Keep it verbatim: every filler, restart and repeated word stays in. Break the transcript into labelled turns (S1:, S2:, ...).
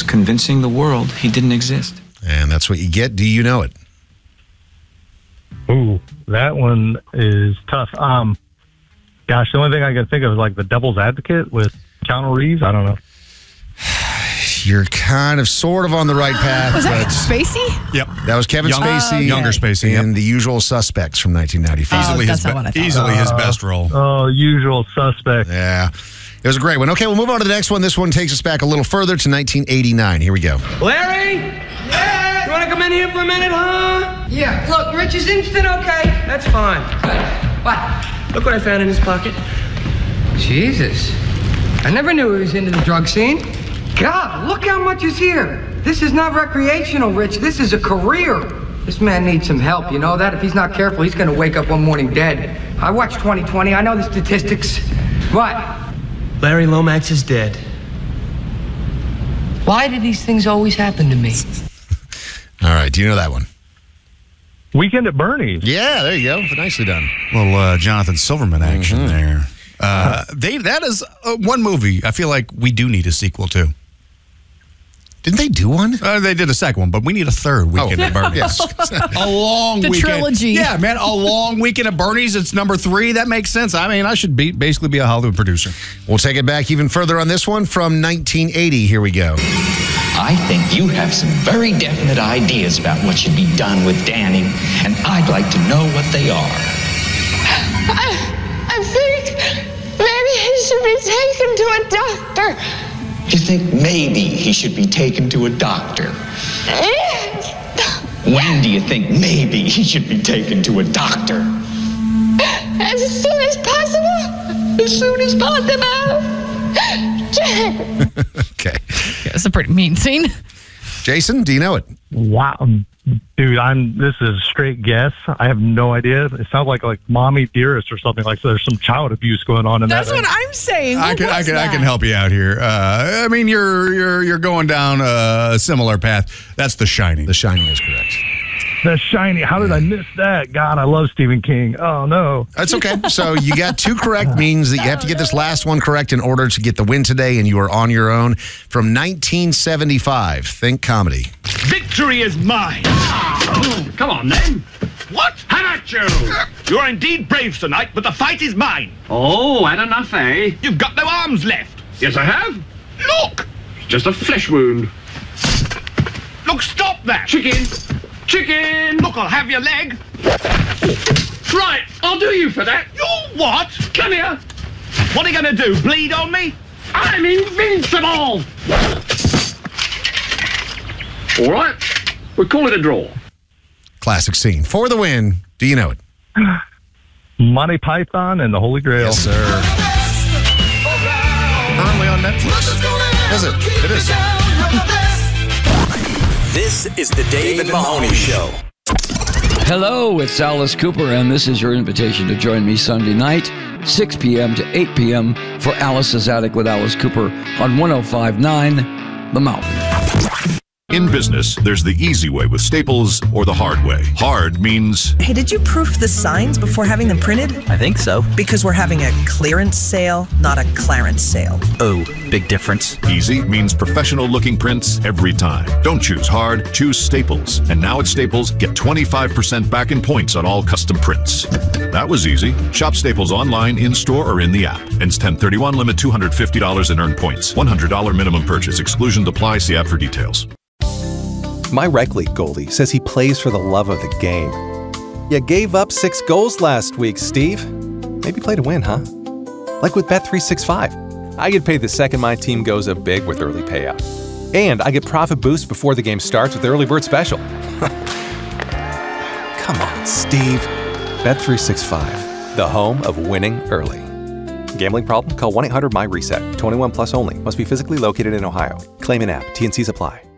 S1: convincing the world he didn't exist.
S2: And that's what you get. Do you know it?
S3: Ooh, that one is tough. Um, gosh, the only thing I can think of is like The Devil's Advocate with Keanu Reeves. I don't know.
S2: You're kind of sort of on the right path.
S4: Was that
S2: but
S4: Spacey?
S5: Yep.
S2: that was Kevin
S5: Young-
S2: Spacey.
S4: Oh, okay.
S5: Younger Spacey.
S2: In
S5: Yep.
S2: The Usual Suspects from nineteen ninety-five.
S4: Oh,
S5: Easily,
S4: that's
S5: his,
S4: not what I
S5: be-
S4: thought.
S5: easily his best role.
S3: Oh, Usual Suspect.
S2: Yeah. It was a great one. Okay, we'll move on to the next one. This one takes us back a little further to nineteen eighty-nine. Here we go.
S6: Larry? Yeah? You want to come in here for a minute, huh? Yeah. Look, Rich is instant, okay? That's fine. What? Look what I found in his pocket. Jesus. I never knew he was into the drug scene. God, look how much is here. This is not recreational, Rich. This is a career. This man needs some help, you know that? If he's not careful, he's going to wake up one morning dead. I watch twenty twenty. I know the statistics. What?
S1: Larry Lomax is dead.
S6: Why do these things always happen to me?
S2: All right, do you know that one?
S3: Weekend at Bernie's.
S2: Yeah, there you go. Nicely done.
S5: Little uh, Jonathan Silverman action
S2: Mm-hmm.
S5: there. Uh, they That is uh, one movie I feel like we do need a sequel to.
S2: Didn't they do one?
S5: Uh, they did a second one, but we need a third Weekend
S2: Oh,
S5: at Bernie's.
S2: yes.
S5: A long
S4: The
S5: weekend.
S4: trilogy.
S5: Yeah, man, a long Weekend at Bernie's. It's number three. That makes sense. I mean, I should be basically be a Hollywood producer.
S2: We'll take it back even further on this one from nineteen eighty. Here we go.
S7: I think you have some very definite ideas about what should be done with Danny, and I'd like to know what they are.
S8: I, I think maybe he should be taken to a doctor.
S7: You think maybe he should be taken to a doctor?
S8: Yes.
S7: When do you think maybe he should be taken to a doctor?
S8: As soon as possible. As soon as possible.
S2: Okay.
S4: It was a pretty mean scene.
S2: Jason, do you know it?
S3: Wow. Dude, I'm. This is a straight guess. I have no idea. It sounds like like Mommy Dearest or something like. So there's some child abuse going on in
S4: That's
S3: that.
S4: what I'm saying.
S5: I
S4: What
S5: can, I
S4: was
S5: can, I
S4: that?
S5: can help you out here. Uh, I mean, you're, you're, you're going down a similar path. That's The Shining.
S2: The Shining is correct.
S3: The Shiny. How did I miss that? God, I love Stephen King. Oh no.
S2: That's okay. So you got two correct, means that you have to get this last one correct in order to get the win today, and you are on your own. From nineteen seventy-five, think comedy.
S9: Victory is mine. Come on, then. What? How about you? You're indeed brave tonight, but the fight is mine. Oh, had enough, eh? You've got no arms left. Yes, I have. Look! It's just a flesh wound. Look, stop that! Chicken! Chicken! Look, I'll have your leg. Right, I'll do you for that. You what? Come here. What are you going to do, bleed on me? I'm invincible! All right, we'll call it a draw.
S2: Classic scene. For the win, do you know it?
S3: Monty Python and the Holy Grail.
S2: Yes, sir.
S5: Currently on Netflix.
S2: Is it? It is.
S10: This is the Dave and Mahoney Show.
S11: Hello, it's Alice Cooper, and this is your invitation to join me Sunday night, six p.m. to eight p.m. for Alice's Attic with Alice Cooper on one oh five point nine The Mountain.
S12: In business, there's the easy way with Staples or the hard way. Hard means...
S13: Hey, did you proof the signs before having them printed?
S14: I think so.
S13: Because we're having a clearance sale, not a clarence sale.
S14: Oh, big difference.
S12: Easy means professional-looking prints every time. Don't choose hard, choose Staples. And now at Staples, get twenty-five percent back in points on all custom prints. That was easy. Shop Staples online, in-store, or in the app. Ends ten thirty-one, limit two hundred fifty dollars in earned points. one hundred dollars minimum purchase. Exclusions apply. See app for details.
S15: My rec league goalie says he plays for the love of the game. You gave up six goals last week, Steve. Maybe play to win, huh? Like with Bet three sixty-five. I get paid the second my team goes up big with early payout. And I get profit boost before the game starts with the early bird special. Come on, Steve. Bet three sixty-five, the home of winning early. Gambling problem? Call one eight hundred M Y RESET. twenty-one plus only. Must be physically located in Ohio. Claim in app. T and Cs apply.